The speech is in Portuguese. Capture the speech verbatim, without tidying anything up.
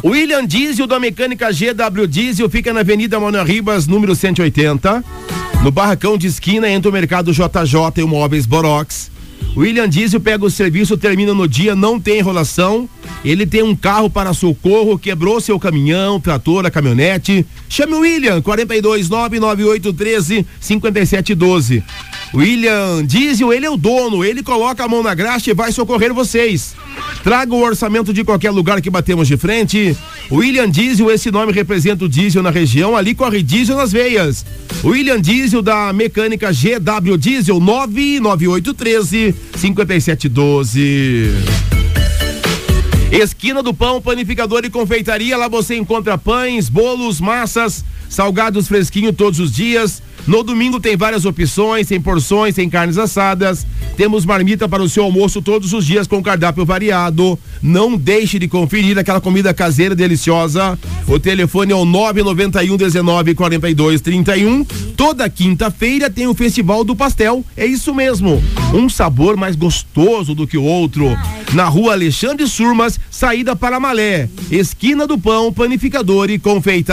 O William Diesel da Mecânica G W Diesel fica na Avenida Manuel Ribas, número cento e oitenta, no barracão de esquina entre o Mercado J J e o Móveis Borox. O William Diesel pega o serviço, termina no dia, não tem enrolação. Ele tem um carro para socorro, quebrou seu caminhão, trator, a caminhonete. Chame o William, quatro dois nove, nove oito um três, cinco sete um dois. William Diesel, ele é o dono, ele coloca a mão na graxa e vai socorrer vocês. Traga o orçamento de qualquer lugar que batemos de frente. William Diesel, esse nome representa o diesel na região, ali corre diesel nas veias. William Diesel da Mecânica G W Diesel, nove nove oito um três, cinco sete um dois. Esquina do Pão, panificador e confeitaria, lá você encontra pães, bolos, massas, salgados fresquinhos todos os dias. No domingo tem várias opções, tem porções, tem carnes assadas. Temos marmita para o seu almoço todos os dias com cardápio variado. Não deixe de conferir aquela comida caseira deliciosa. O telefone é o nove nove um, dezenove, quarenta e dois, trinta e um. Toda quinta-feira tem o Festival do Pastel. É isso mesmo. Um sabor mais gostoso do que o outro. Na rua Alexandre Surmas, saída para Malé. Esquina do Pão, panificador e confeitaria.